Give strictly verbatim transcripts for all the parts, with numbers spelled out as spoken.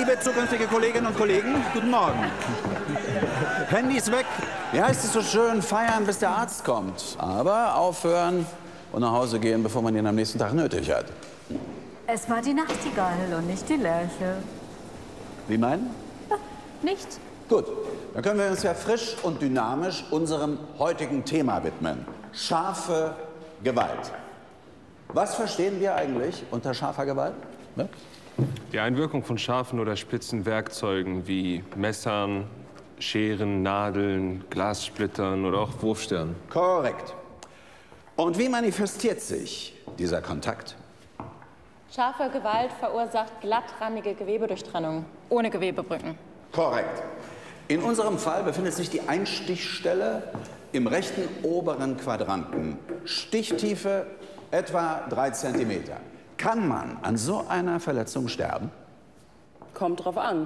Liebe zukünftige Kolleginnen und Kollegen, guten Morgen. Handys weg. Wie heißt es so schön? Feiern, bis der Arzt kommt. Aber aufhören und nach Hause gehen, bevor man ihn am nächsten Tag nötig hat. Es war die Nachtigall und nicht die Lerche. Wie meinen? Ja, nichts. Gut, dann können wir uns ja frisch und dynamisch unserem heutigen Thema widmen. Scharfe Gewalt. Was verstehen wir eigentlich unter scharfer Gewalt? Ne? Die Einwirkung von scharfen oder spitzen Werkzeugen wie Messern, Scheren, Nadeln, Glassplittern oder auch Wurfsternen. Korrekt. Und wie manifestiert sich dieser Kontakt? Scharfe Gewalt verursacht glattrandige Gewebedurchtrennung, ohne Gewebebrücken. Korrekt. In unserem Fall befindet sich die Einstichstelle im rechten oberen Quadranten. Stichtiefe etwa drei Zentimeter. Kann man an so einer Verletzung sterben? Kommt drauf an.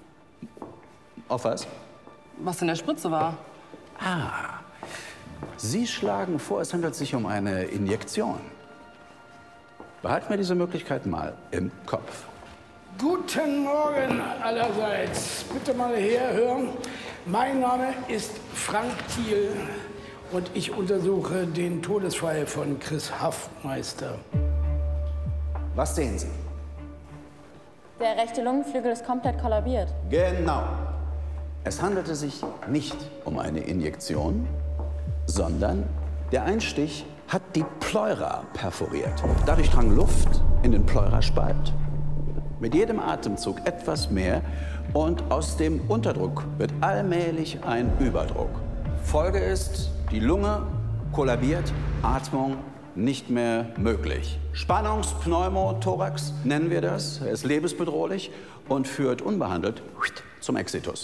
Auf was? Was in der Spritze war. Ah, Sie schlagen vor, es handelt sich um eine Injektion. Behalten wir diese Möglichkeit mal im Kopf. Guten Morgen allerseits. Bitte mal herhören. Mein Name ist Frank Thiel und ich untersuche den Todesfall von Chris Haffmeister. Was sehen Sie? Der rechte Lungenflügel ist komplett kollabiert. Genau. Es handelte sich nicht um eine Injektion, sondern der Einstich hat die Pleura perforiert. Dadurch drang Luft in den Pleuraspalt. Mit jedem Atemzug etwas mehr und aus dem Unterdruck wird allmählich ein Überdruck. Folge ist, die Lunge kollabiert, Atmung nicht mehr möglich. Spannungspneumothorax nennen wir das. Er ist lebensbedrohlich und führt unbehandelt zum Exitus.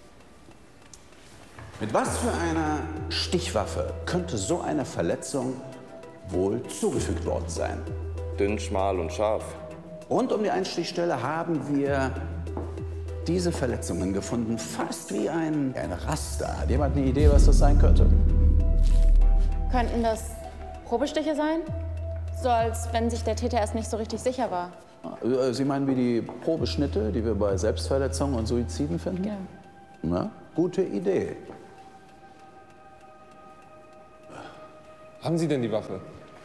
Mit was für einer Stichwaffe könnte so eine Verletzung wohl zugefügt worden sein? Dünn, schmal und scharf. Rund um die Einstichstelle haben wir diese Verletzungen gefunden, fast wie ein, ein Raster. Hat jemand eine Idee, was das sein könnte? Könnten das Probestiche sein? So als wenn sich der Täter erst nicht so richtig sicher war. Sie meinen wie die Probeschnitte, die wir bei Selbstverletzungen und Suiziden finden? Ja. Na, gute Idee. Haben Sie denn die Waffe?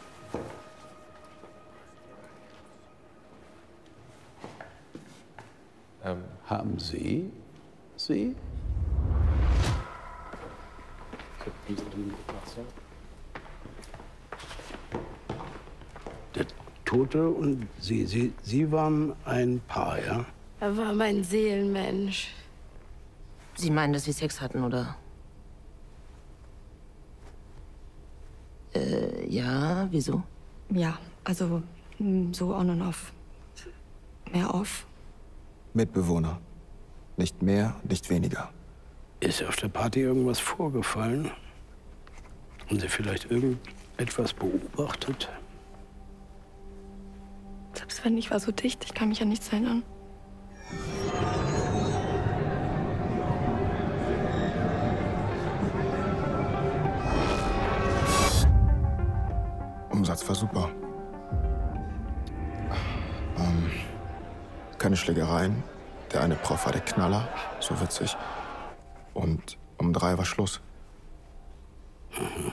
Ähm. Haben Sie sie? Der Tote und Sie, Sie, Sie waren ein Paar, ja? Er war mein Seelenmensch. Sie meinen, dass wir Sex hatten, oder? Äh, ja, wieso? Ja, also mm, so on und off. Mehr off. Mitbewohner. Nicht mehr, nicht weniger. Ist auf der Party irgendwas vorgefallen? Haben Sie vielleicht irgendetwas beobachtet? Selbst wenn ich war so dicht, ich kann mich an nichts erinnern. Umsatz war super. Ähm, keine Schlägereien. Der eine Prof war der Knaller, so witzig. Und um drei war Schluss. Mhm.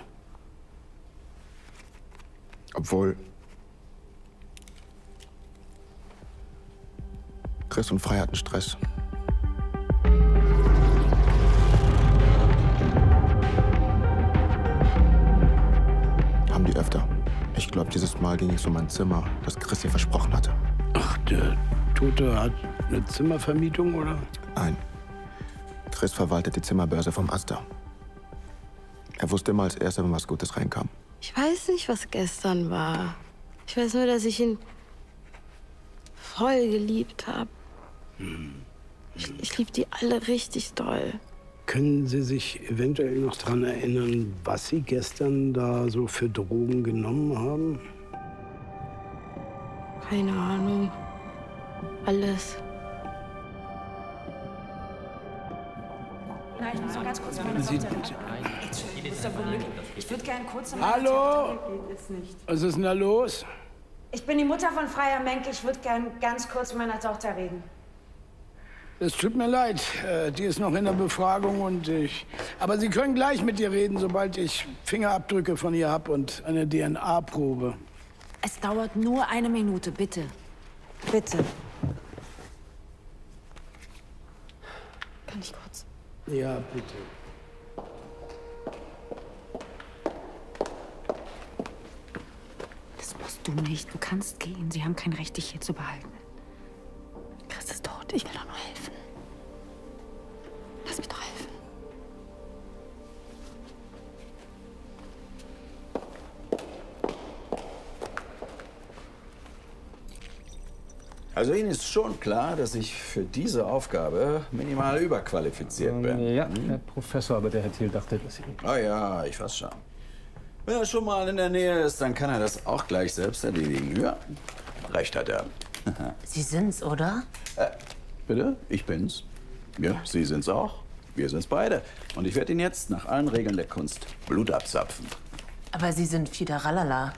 Obwohl Chris und Frei hatten Stress. Haben die öfter. Ich glaube, dieses Mal ging es um ein Zimmer, das Chris ihr versprochen hatte. Ach, der Tote hat eine Zimmervermietung, oder? Nein. Chris verwaltet die Zimmerbörse vom Asta. Er wusste immer als Erster, wenn was Gutes reinkam. Ich weiß nicht, was gestern war. Ich weiß nur, dass ich ihn voll geliebt habe. Hm. Ich, ich liebe die alle richtig doll. Können Sie sich eventuell noch daran erinnern, was Sie gestern da so für Drogen genommen haben? Keine Ahnung. Alles. Nein, ich muss noch ganz kurz meine Sie, Tochter reden. Ich würde gerne kurz... Hallo? Was ist denn da los? Ich bin die Mutter von Freier Menke. Ich würde gern ganz kurz mit meiner Tochter reden. Es tut mir leid, äh, die ist noch in der Befragung und ich... Aber Sie können gleich mit ihr reden, sobald ich Fingerabdrücke von ihr habe und eine D N A-Probe. Es dauert nur eine Minute, bitte. Bitte. Kann ich kurz? Ja, bitte. Das musst du nicht. Du kannst gehen. Sie haben kein Recht, dich hier zu behalten. Chris ist tot. Ich will doch nur helfen. Lass mich doch helfen. Also Ihnen ist schon klar, dass ich für diese Aufgabe minimal überqualifiziert bin. Ähm, ja, Herr Professor, aber der Herr Thiel dachte, dass Sie... Oh ja, ich weiß schon. Wenn er schon mal in der Nähe ist, dann kann er das auch gleich selbst erledigen. Ja, recht hat er. Sie sind's, oder? Äh, bitte? Ich bin's. Ja, Sie sind's auch. Wir sind's beide. Und ich werde Ihnen jetzt nach allen Regeln der Kunst Blut abzapfen. Aber Sie sind Fideralala.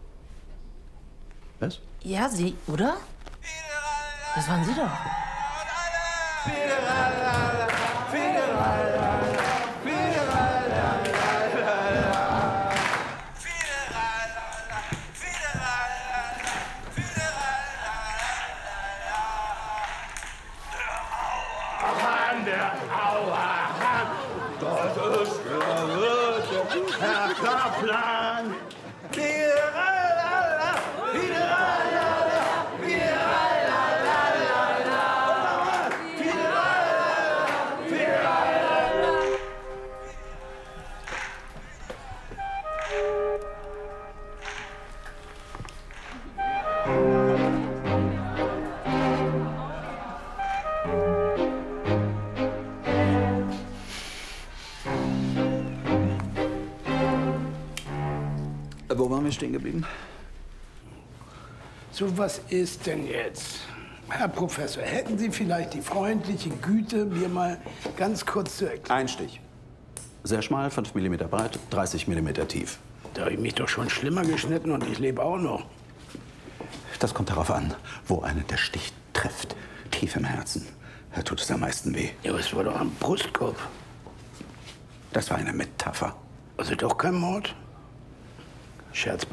Was? Ja, Sie, oder? Das waren Sie doch. An der Aua, das ist der Herr Kaplan. Wo waren wir stehen geblieben? So, was ist denn jetzt? Herr Professor, hätten Sie vielleicht die freundliche Güte, mir mal ganz kurz zu erklären? Ein Stich. Sehr schmal, fünf Millimeter breit, dreißig Millimeter tief. Da habe ich mich doch schon schlimmer geschnitten und ich lebe auch noch. Das kommt darauf an, wo einen der Stich trifft. Tief im Herzen. Da tut es am meisten weh. Ja, aber es war doch am Brustkorb. Das war eine Metapher. Also doch kein Mord? Scherz